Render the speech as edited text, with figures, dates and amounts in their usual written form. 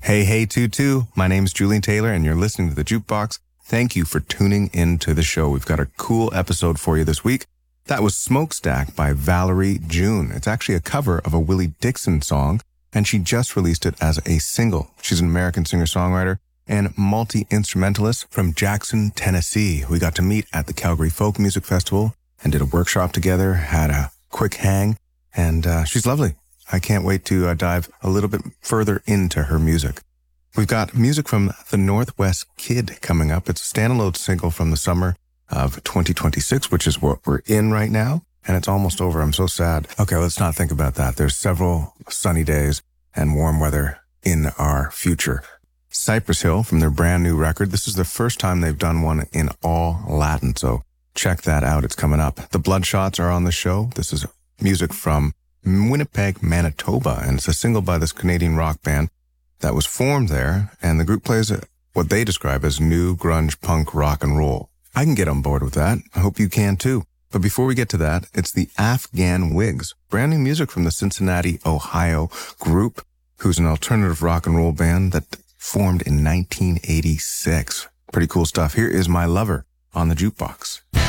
Hey, Tutu. My name's Julian Taylor, and you're listening to The Jukebox. Thank you for tuning into the show. We've got a cool episode for you this week. That was Smokestack by Valerie June. It's actually a cover of a Willie Dixon song, and she just released it as a single. She's an American singer-songwriter and multi-instrumentalist from Jackson, Tennessee. We got to meet at the Calgary Folk Music Festival and did a workshop together, had a quick hang, and she's lovely. I can't wait to dive a little bit further into her music. We've got music from the Northwest Kid coming up. It's a standalone single from the summer of 2026, which is what we're in right now. And it's almost over. I'm so sad. Okay, let's not think about that. There's several sunny days and warm weather in our future. Cypress Hill from their brand new record. This is the first time they've done one in all Latin, so check that out. It's coming up. The Bloodshots are on the show. This is music from Winnipeg, Manitoba, and it's a single by this Canadian rock band that was formed there, and the group plays what they describe as new grunge punk rock and roll. I can get on board with that. I hope you can too. But before we get to that, it's the Afghan Wigs, brand new music from the Cincinnati, Ohio group, who's an alternative rock and roll band that formed in 1986. Pretty cool stuff. Here is My Lover on the Jukebox.